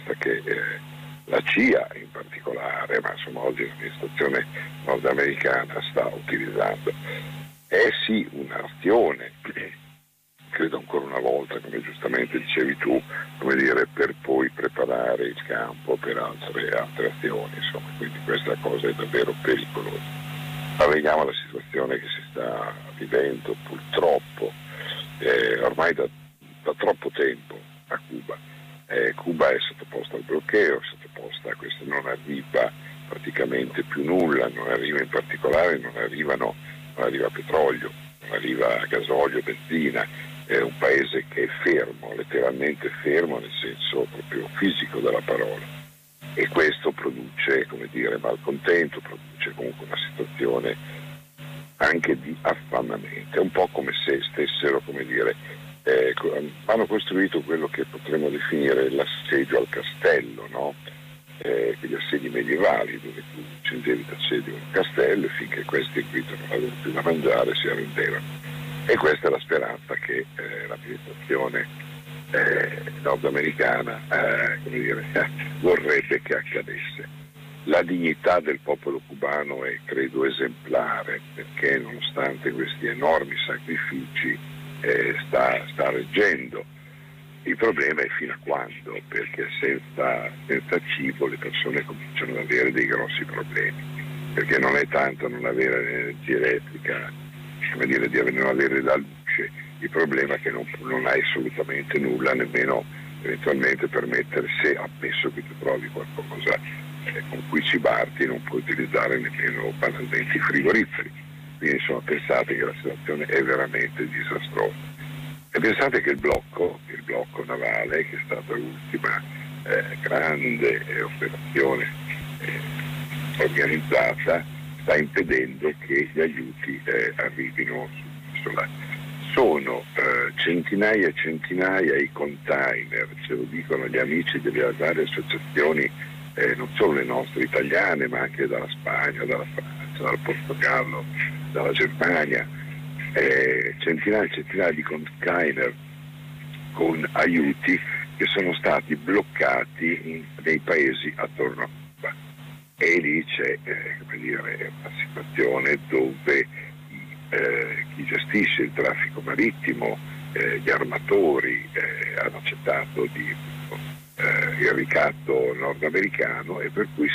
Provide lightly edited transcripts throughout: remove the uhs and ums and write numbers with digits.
questa che la CIA in particolare, ma insomma oggi l'amministrazione nordamericana sta utilizzando. È sì un'azione, credo ancora una volta, come giustamente dicevi tu, come dire, per poi preparare il campo per altre azioni, insomma, quindi questa cosa è davvero pericolosa. Ma vediamo la situazione che si sta vivendo purtroppo ormai da troppo tempo a Cuba. Cuba è sottoposta al bloqueo, sottoposta a questo, non arriva praticamente più nulla, non arriva in particolare, non arriva petrolio, non arriva gasolio, benzina. È un paese che è fermo, letteralmente fermo nel senso proprio fisico della parola, e questo produce, come dire, malcontento, produce comunque una situazione anche di affamamento. È un po' come se stessero, come dire, hanno costruito quello che potremmo definire l'assedio al castello, no? Gli assedi medievali, dove tu accendevi l'assedio al castello e finché questi qui non avevano più da mangiare si arrendevano. E questa è la speranza che l'amministrazione nordamericana come dire, vorrebbe che accadesse. La dignità del popolo cubano è, credo, esemplare, perché nonostante questi enormi sacrifici sta reggendo. Il problema è fino a quando, perché senza cibo le persone cominciano ad avere dei grossi problemi, perché non è tanto non avere l'energia elettrica, come dire, di non avere la luce, il problema è che non hai assolutamente nulla, nemmeno eventualmente per mettere, se ammesso che tu trovi qualcosa con cui cibarti, non puoi utilizzare nemmeno banalmente i frigoriferi. Quindi insomma pensate che la situazione è veramente disastrosa. E pensate che il blocco navale, che è stata l'ultima grande operazione organizzata, sta impedendo che gli aiuti arrivino sull'isola. Sono centinaia e centinaia i container, ce lo dicono gli amici delle varie associazioni, non solo le nostre italiane, ma anche dalla Spagna, dalla Francia, dal Portogallo, dalla Germania, centinaia e centinaia di container con aiuti che sono stati bloccati nei paesi attorno a Cuba. E lì c'è come dire, una situazione dove chi gestisce il traffico marittimo, gli armatori hanno accettato il ricatto nordamericano, e per cui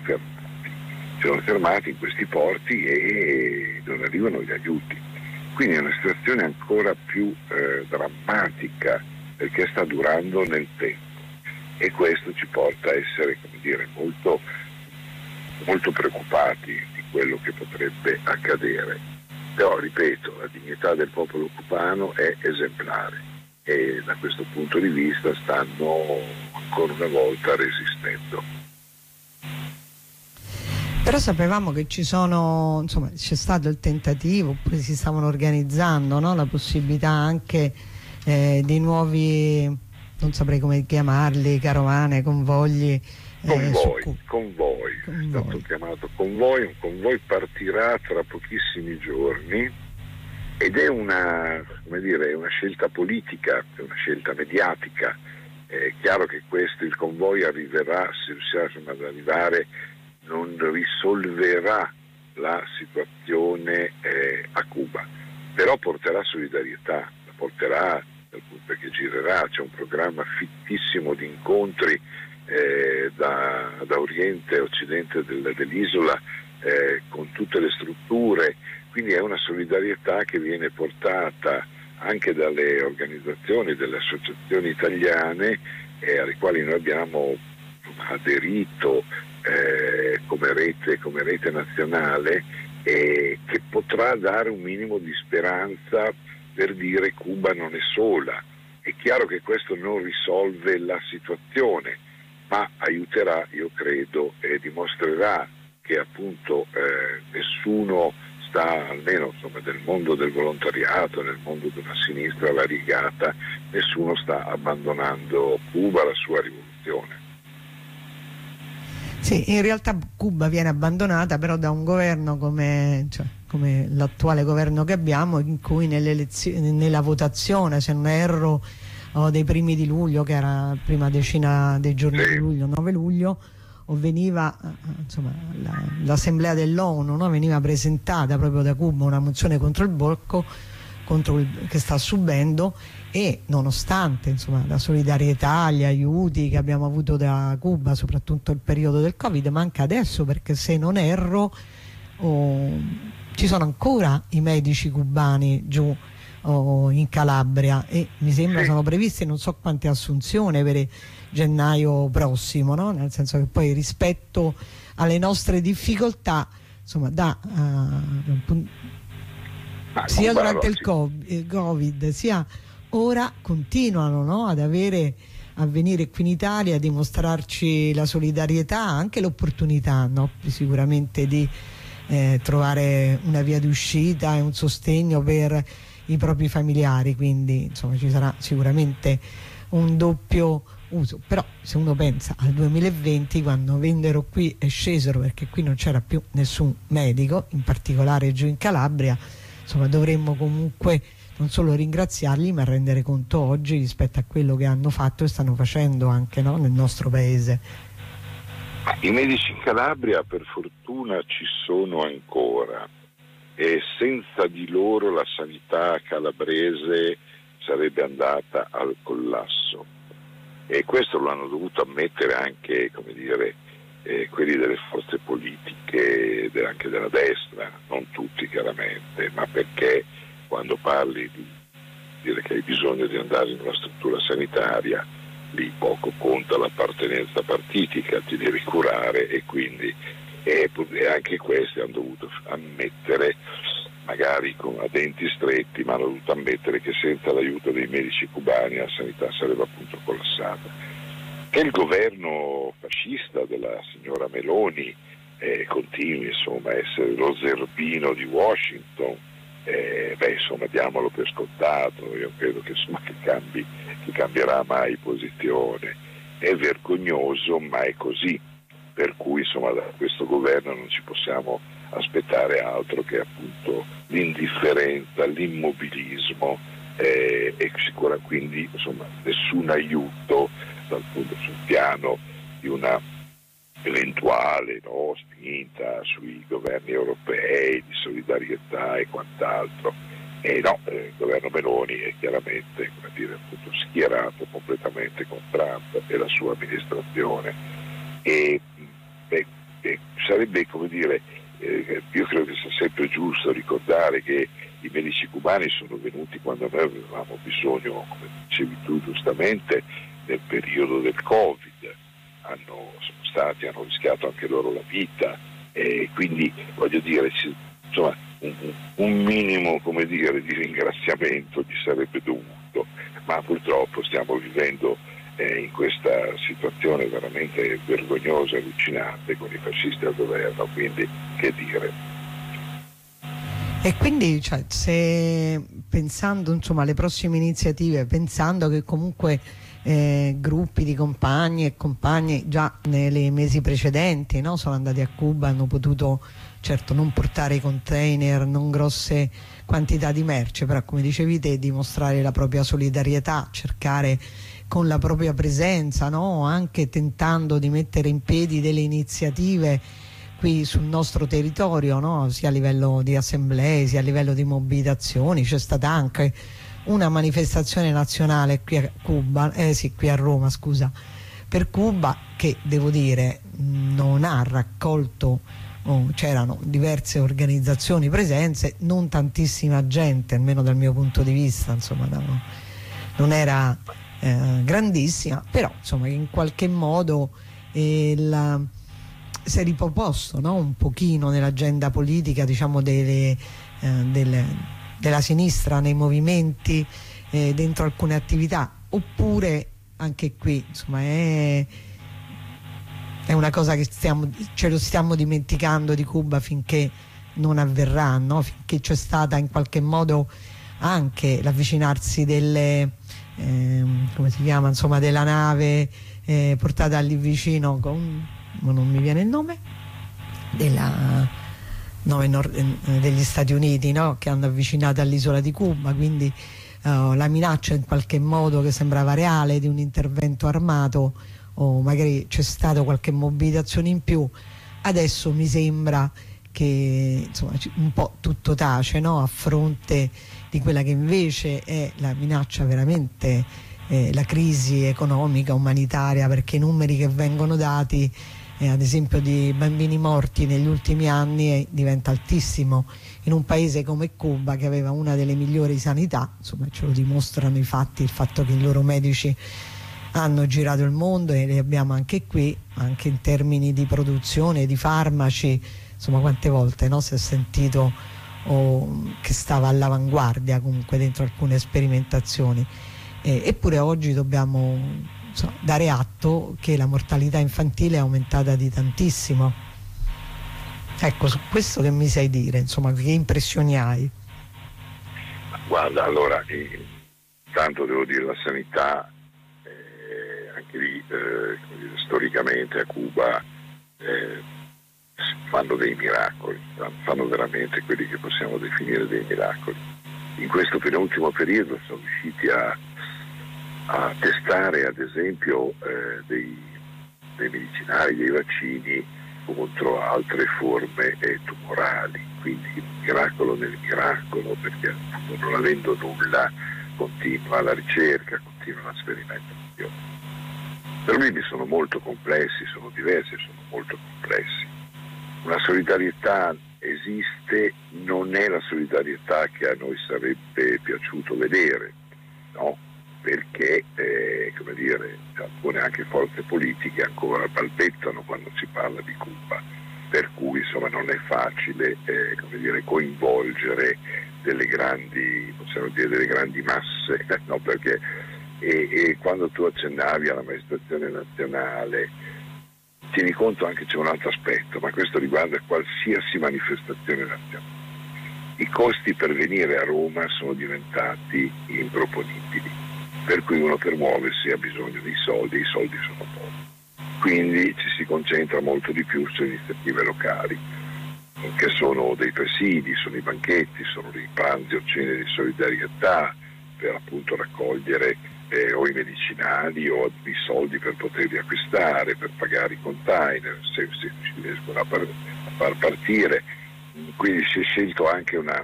si sono fermati in questi porti e non arrivano gli aiuti. Quindi è una situazione ancora più drammatica, perché sta durando nel tempo, e questo ci porta a essere, come dire, molto, molto preoccupati di quello che potrebbe accadere. Però, ripeto, la dignità del popolo cubano è esemplare e da questo punto di vista stanno ancora una volta resistendo. Però sapevamo che ci sono, insomma, c'è stato il tentativo, oppure si stavano organizzando, no? La possibilità anche di nuovi, non saprei come chiamarli, carovane, convogli. Convoi. È stato chiamato convoi. Un convoi partirà tra pochissimi giorni ed è una scelta politica, è una scelta mediatica. È chiaro che il convoi arriverà, se riuscirà ad arrivare, non risolverà la situazione a Cuba, però porterà solidarietà, la porterà perché girerà, c'è un programma fittissimo di incontri da Oriente a Occidente dell'isola con tutte le strutture, quindi è una solidarietà che viene portata anche dalle organizzazioni, delle associazioni italiane alle quali noi abbiamo aderito come rete nazionale, che potrà dare un minimo di speranza per dire Cuba non è sola. È chiaro che questo non risolve la situazione, ma aiuterà, io credo, e dimostrerà che appunto nessuno sta, almeno insomma nel mondo del volontariato, nel mondo di una sinistra variegata, nessuno sta abbandonando Cuba, la sua rivoluzione. Sì, in realtà Cuba viene abbandonata però da un governo come l'attuale governo che abbiamo, in cui nella votazione, se non erro, dei primi di luglio, che era la prima decina dei giorni di luglio, 9 luglio, o veniva insomma l'assemblea dell'ONU, no? Veniva presentata proprio da Cuba una mozione contro il blocco che sta subendo, e nonostante insomma la solidarietà, gli aiuti che abbiamo avuto da Cuba, soprattutto il periodo del Covid, ma anche adesso, perché se non erro ci sono ancora i medici cubani giù in Calabria, e mi sembra sono previste non so quante assunzioni per gennaio prossimo, no? Nel senso che poi rispetto alle nostre difficoltà, insomma, sia durante il Covid sia ora continuano, no? a venire qui in Italia a dimostrarci la solidarietà, anche l'opportunità, no? Sicuramente di trovare una via di uscita e un sostegno per i propri familiari, quindi insomma ci sarà sicuramente un doppio uso. Però se uno pensa al 2020, quando vennero qui e scesero, perché qui non c'era più nessun medico, in particolare giù in Calabria, insomma dovremmo comunque non solo ringraziarli, ma rendere conto oggi rispetto a quello che hanno fatto e stanno facendo anche, no? Nel nostro paese. I medici in Calabria per fortuna ci sono ancora, e senza di loro la sanità calabrese sarebbe andata al collasso, e questo lo hanno dovuto ammettere anche, come dire, quelli delle forze politiche, anche della destra, non tutti chiaramente, ma perché quando parli di dire che hai bisogno di andare in una struttura sanitaria, lì poco conta l'appartenenza partitica, ti devi curare, e quindi anche questi hanno dovuto ammettere, magari a denti stretti, ma hanno dovuto ammettere che senza l'aiuto dei medici cubani la sanità sarebbe appunto collassata. Che il governo fascista della signora Meloni continui insomma a essere lo zerbino di Washington, insomma diamolo per scontato. Io credo che cambierà mai posizione. È vergognoso, ma è così, per cui insomma da questo governo non ci possiamo aspettare altro che appunto l'indifferenza, l'immobilismo, e sicuramente quindi insomma nessun aiuto sul piano di una eventuale spinta sui governi europei di solidarietà e quant'altro. Il governo Meloni è chiaramente, come dire, appunto schierato completamente con Trump e la sua amministrazione, e sarebbe, come dire, io credo che sia sempre giusto ricordare che i medici cubani sono venuti quando noi avevamo bisogno, come dicevi tu giustamente, nel periodo del Covid, hanno rischiato anche loro la vita, e quindi voglio dire, insomma, un minimo, come dire, di ringraziamento gli sarebbe dovuto, ma purtroppo stiamo vivendo in questa situazione veramente vergognosa e allucinante con i fascisti al governo, quindi che dire. E quindi se pensando insomma alle prossime iniziative, pensando che comunque gruppi di compagni e compagne già nei mesi precedenti, no, sono andati a Cuba, hanno potuto certo non portare i container, non grosse quantità di merce, però come dicevi te, dimostrare la propria solidarietà, cercare con la propria presenza, no, anche tentando di mettere in piedi delle iniziative qui sul nostro territorio, no, sia a livello di assemblee sia a livello di mobilitazioni. C'è stata anche una manifestazione nazionale qui a Cuba, qui a Roma, scusa, per Cuba, che devo dire non ha raccolto, c'erano diverse organizzazioni presenze, non tantissima gente, almeno dal mio punto di vista, insomma non era grandissima, però insomma in qualche modo si è riproposto, no, un pochino nell'agenda politica, diciamo, della sinistra, nei movimenti, dentro alcune attività. Oppure anche qui insomma è una cosa che ce lo stiamo dimenticando di Cuba finché non avverrà, no? Finché c'è stata in qualche modo anche l'avvicinarsi delle come si chiama, insomma, della nave portata lì vicino non mi viene il nome, degli Stati Uniti, no? Che hanno avvicinato all'isola di Cuba, quindi la minaccia in qualche modo che sembrava reale di un intervento armato, o magari c'è stata qualche mobilitazione in più. Adesso mi sembra che insomma un po' tutto tace, no? A fronte di quella che invece è la minaccia veramente, la crisi economica, umanitaria, perché i numeri che vengono dati, ad esempio di bambini morti negli ultimi anni, diventa altissimo in un paese come Cuba, che aveva una delle migliori sanità. Insomma, ce lo dimostrano i fatti, il fatto che i loro medici hanno girato il mondo, e li abbiamo anche qui, anche in termini di produzione di farmaci. Insomma, quante volte, no, si è sentito che stava all'avanguardia comunque dentro alcune sperimentazioni, eppure oggi dobbiamo dare atto che la mortalità infantile è aumentata di tantissimo. Ecco, su questo che mi sai dire, insomma, che impressioni hai? Guarda, allora, tanto devo dire, la sanità, anche lì, storicamente a Cuba fanno dei miracoli, fanno veramente quelli che possiamo definire dei miracoli. In questo penultimo periodo sono riusciti a testare, ad esempio, dei medicinali, dei vaccini contro altre forme tumorali, quindi il miracolo nel miracolo, perché non avendo nulla continua la ricerca, continua la sperimentazione. I problemi sono molto complessi, sono diversi, sono molto complessi. Una solidarietà esiste, non è la solidarietà che a noi sarebbe piaciuto vedere, no? Perché come dire, alcune anche forze politiche ancora balbettano quando si parla di Cuba, per cui insomma non è facile come dire, coinvolgere delle grandi, possiamo dire, delle grandi masse, no? Perché e quando tu accennavi alla manifestazione nazionale, tieni conto anche c'è un altro aspetto, ma questo riguarda qualsiasi manifestazione nazionale. I costi per venire a Roma sono diventati improponibili, per cui uno per muoversi ha bisogno di soldi, i soldi sono pochi. Quindi ci si concentra molto di più su iniziative locali, che sono dei presidi, sono i banchetti, sono i pranzi o cene di solidarietà per appunto raccogliere o i medicinali o i soldi per poterli acquistare, per pagare i container, se si riescono a far partire. Quindi si è scelto anche una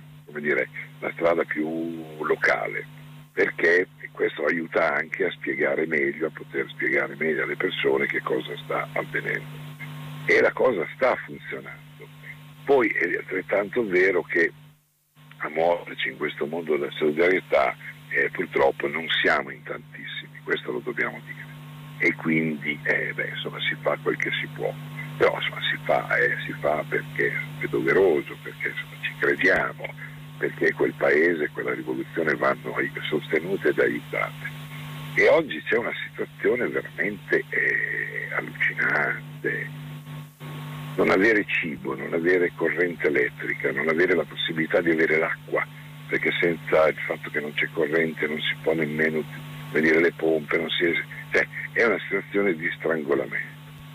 strada più locale, perché questo aiuta anche a spiegare meglio, a poter spiegare meglio alle persone che cosa sta avvenendo. E la cosa sta funzionando. Poi è altrettanto vero che a muoverci in questo mondo della solidarietà purtroppo non siamo in tantissimi, questo lo dobbiamo dire. E quindi insomma si fa quel che si può. Però insomma si fa perché è doveroso, perché insomma, ci crediamo, perché quel paese, quella rivoluzione vanno sostenute ed aiutate. E oggi c'è una situazione veramente allucinante. Non avere cibo, non avere corrente elettrica, non avere la possibilità di avere l'acqua, perché senza il fatto che non c'è corrente non si può nemmeno vedere le pompe, è una situazione di strangolamento.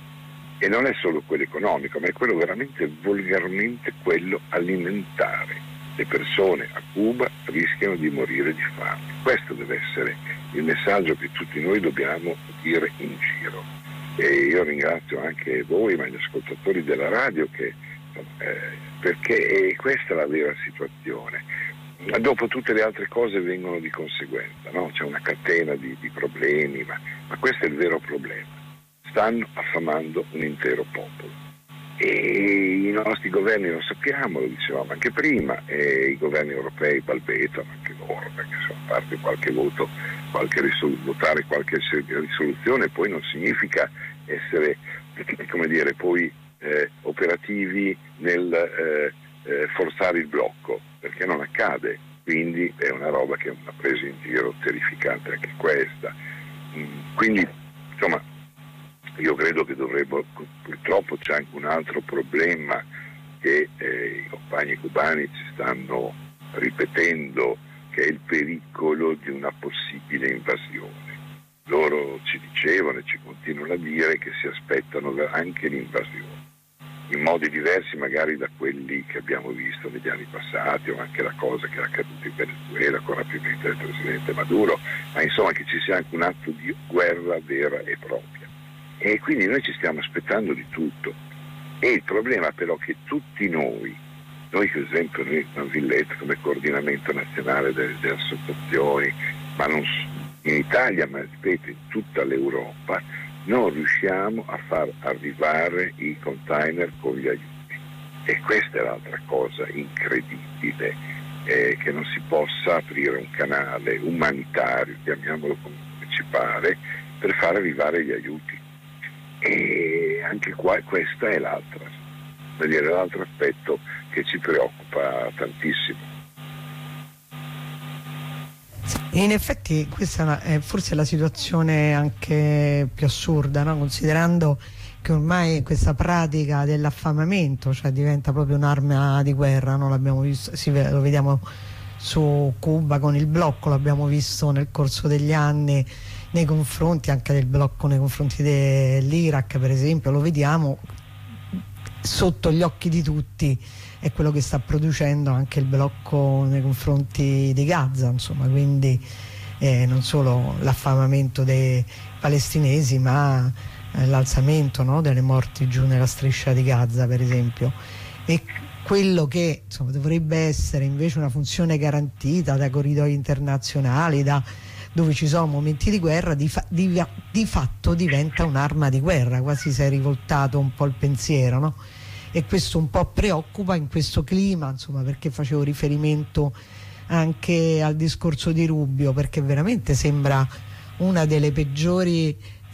E non è solo quello economico, ma è quello veramente volgarmente quello alimentare. Le persone a Cuba rischiano di morire di fame. Questo deve essere il messaggio che tutti noi dobbiamo dire in giro. E io ringrazio anche voi, ma gli ascoltatori della radio, perché questa è la vera situazione. Dopo tutte le altre cose vengono di conseguenza, no? C'è una catena di problemi, ma questo è il vero problema. Stanno affamando un intero popolo e i nostri governi lo sappiamo, lo dicevamo anche prima, e i governi europei balbettano anche loro, perché a parte qualche voto, votare qualche risoluzione poi non significa essere poi operativi nel forzare il blocco, perché non accade. Quindi è una roba che è una presa in giro terrificante anche questa. Quindi insomma io credo che purtroppo c'è anche un altro problema che i compagni cubani ci stanno ripetendo, che è il pericolo di una possibile invasione. Loro ci dicevano e ci continuano a dire che si aspettano anche l'invasione. in modi diversi magari da quelli che abbiamo visto negli anni passati, o anche la cosa che è accaduta in Venezuela con rapimento del presidente Maduro, ma insomma che ci sia anche un atto di guerra vera e propria. E quindi noi ci stiamo aspettando di tutto. E il problema però è che tutti noi per esempio noi a Villette come coordinamento nazionale delle associazioni, ma non in Italia, ma ripeto in tutta l'Europa, non riusciamo a far arrivare i container con gli aiuti. E questa è l'altra cosa incredibile, che non si possa aprire un canale umanitario, chiamiamolo come ci pare, per far arrivare gli aiuti. E anche qua questa è l'altro aspetto che ci preoccupa tantissimo. In effetti questa è forse la situazione anche più assurda, no? Considerando che ormai questa pratica dell'affamamento, cioè diventa proprio un'arma di guerra, no? L'abbiamo visto, lo vediamo su Cuba con il blocco, l'abbiamo visto nel corso degli anni nei confronti anche del blocco nei confronti dell'Iraq, per esempio, lo vediamo sotto gli occhi di tutti, è quello che sta producendo anche il blocco nei confronti di Gaza, insomma, quindi non solo l'affamamento dei palestinesi, ma l'alzamento, no, delle morti giù nella striscia di Gaza, per esempio. E quello che insomma dovrebbe essere invece una funzione garantita da corridoi internazionali, da dove ci sono momenti di guerra, di fatto diventa un'arma di guerra, quasi si è rivoltato un po' il pensiero, no? E questo un po' preoccupa in questo clima, insomma, perché facevo riferimento anche al discorso di Rubio, perché veramente sembra una delle peggiori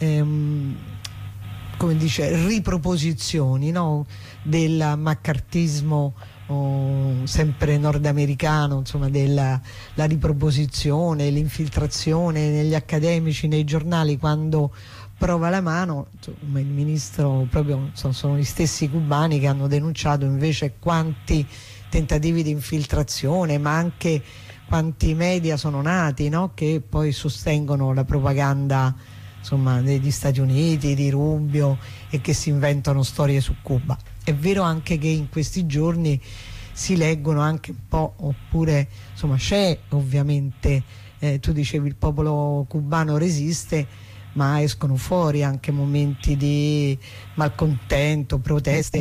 come dice, riproposizioni, no? Del maccartismo sempre nordamericano, insomma, della la riproposizione, l'infiltrazione negli accademici, nei giornali, quando prova la mano, insomma, il ministro proprio sono gli stessi cubani che hanno denunciato invece quanti tentativi di infiltrazione, ma anche quanti media sono nati, no? Che poi sostengono la propaganda, insomma, degli Stati Uniti, di Rubio, e che si inventano storie su Cuba. È vero anche che in questi giorni si leggono anche un po', oppure insomma c'è ovviamente, tu dicevi il popolo cubano resiste, ma escono fuori anche momenti di malcontento, proteste